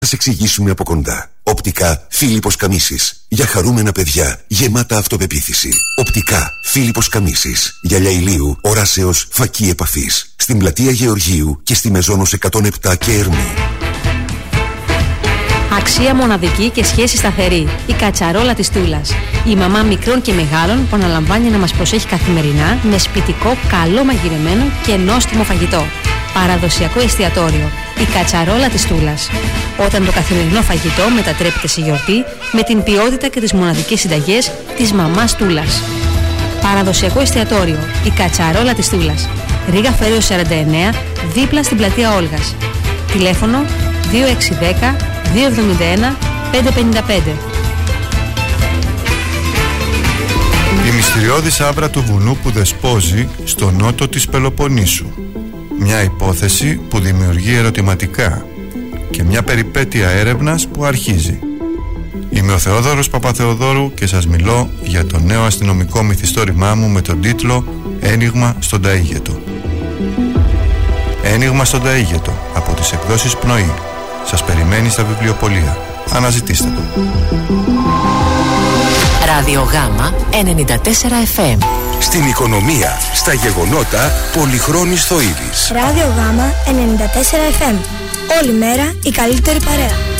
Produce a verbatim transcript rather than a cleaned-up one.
Θα σε εξηγήσουμε από κοντά. Οπτικά Φίλιππος Καμίσης. Για χαρούμενα παιδιά, γεμάτα αυτοπεποίθηση. Οπτικά Φίλιππος Καμίσης. Γυαλιά ηλίου, οράσεως, φακή επαφής. Στην πλατεία Γεωργίου και στη Μεζόνος εκατόν επτά και Ερμή. Αξία μοναδική και σχέση σταθερή. Η κατσαρόλα της Τούλας. Η μαμά μικρών και μεγάλων που αναλαμβάνει να μας προσέχει καθημερινά με σπιτικό, καλό μαγειρεμένο και νόστιμο φαγητό. Παραδοσιακό εστιατόριο. Η κατσαρόλα της Τούλας. Όταν το καθημερινό φαγητό μετατρέπεται σε γιορτή με την ποιότητα και τις μοναδικές συνταγές της μαμάς Τούλας. Παραδοσιακό εστιατόριο. Η κατσαρόλα της Τούλας. Ρήγα Φέρεως σαράντα εννέα, δίπλα στην πλατεία Όλγας. Τηλέφωνο δύο έξι ένα μηδέν δύο εβδομήντα ένα πεντακόσια πενήντα πέντε. Η μυστηριώδης άβρα του βουνού που δεσπόζει στο νότο της Πελοποννήσου. Μια υπόθεση που δημιουργεί ερωτηματικά και μια περιπέτεια έρευνας που αρχίζει. Είμαι ο Θεόδωρος Παπαθεοδόρου και σας μιλώ για το νέο αστυνομικό μυθιστόρημά μου με τον τίτλο «Ένιγμα στον Ταΐγετο». «Ένιγμα στον Ταΐγετο» από τις εκδόσεις Πνοή. Σας περιμένει στα βιβλιοπωλεία. Αναζητήστε το. Ραδιογάμα ενενήντα τέσσερα εφ εμ. Στην οικονομία, στα γεγονότα, Πολυχρόνης Θοήλης. Ραδιογάμα ενενήντα τέσσερα εφ εμ. Όλη μέρα η καλύτερη παρέα.